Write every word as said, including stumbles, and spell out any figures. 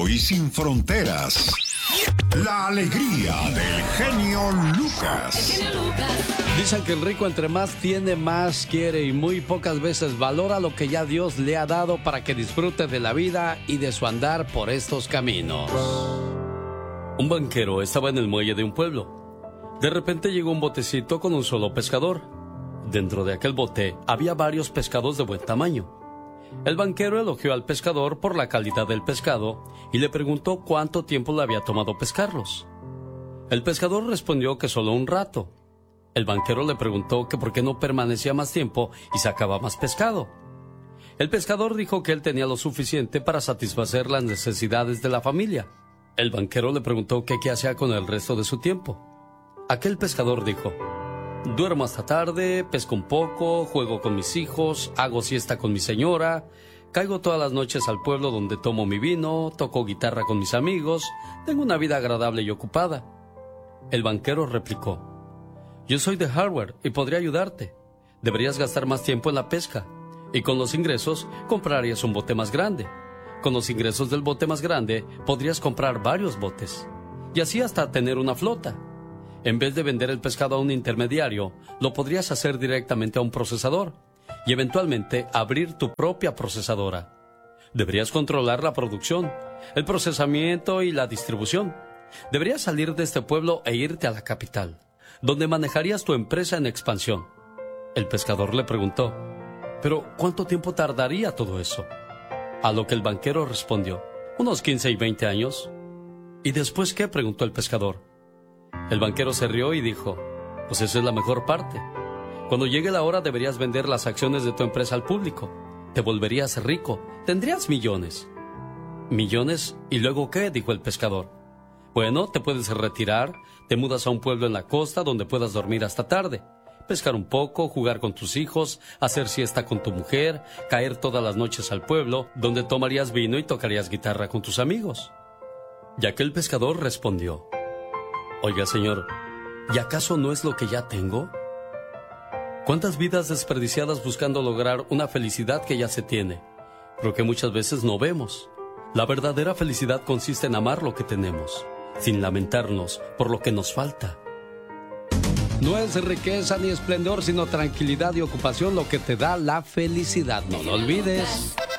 y sin fronteras. La alegría del genio Lucas. Dicen que el rico entre más tiene, más quiere y muy pocas veces valora lo que ya Dios le ha dado para que disfrute de la vida y de su andar por estos caminos. Un banquero estaba en el muelle de un pueblo. De repente llegó un botecito con un solo pescador. Dentro de aquel bote había varios pescados de buen tamaño. El banquero elogió al pescador por la calidad del pescado y le preguntó cuánto tiempo le había tomado pescarlos. El pescador respondió que solo un rato. El banquero le preguntó que por qué no permanecía más tiempo y sacaba más pescado. El pescador dijo que él tenía lo suficiente para satisfacer las necesidades de la familia. El banquero le preguntó que qué hacía con el resto de su tiempo. Aquel pescador dijo: duermo hasta tarde, pesco un poco, juego con mis hijos, hago siesta con mi señora, caigo todas las noches al pueblo donde tomo mi vino, toco guitarra con mis amigos, tengo una vida agradable y ocupada. El banquero replicó: yo soy de Harvard y podría ayudarte. Deberías gastar más tiempo en la pesca y con los ingresos comprarías un bote más grande. Con los ingresos del bote más grande podrías comprar varios botes y así hasta tener una flota. En vez de vender el pescado a un intermediario, lo podrías hacer directamente a un procesador y eventualmente abrir tu propia procesadora. Deberías controlar la producción, el procesamiento y la distribución. Deberías salir de este pueblo e irte a la capital, donde manejarías tu empresa en expansión. El pescador le preguntó: ¿pero cuánto tiempo tardaría todo eso? A lo que el banquero respondió: unos quince y veinte años. ¿Y después qué?, preguntó el pescador. El banquero se rió y dijo: pues esa es la mejor parte. Cuando llegue la hora deberías vender las acciones de tu empresa al público. Te volverías rico, tendrías millones. ¿Millones? ¿Y luego qué?, dijo el pescador. Bueno, te puedes retirar, te mudas a un pueblo en la costa donde puedas dormir hasta tarde, pescar un poco, jugar con tus hijos, hacer siesta con tu mujer, caer todas las noches al pueblo donde tomarías vino y tocarías guitarra con tus amigos. Y aquel pescador respondió: oiga, señor, ¿y acaso no es lo que ya tengo? ¿Cuántas vidas desperdiciadas buscando lograr una felicidad que ya se tiene, pero que muchas veces no vemos? La verdadera felicidad consiste en amar lo que tenemos, sin lamentarnos por lo que nos falta. No es riqueza ni esplendor, sino tranquilidad y ocupación lo que te da la felicidad. No lo olvides.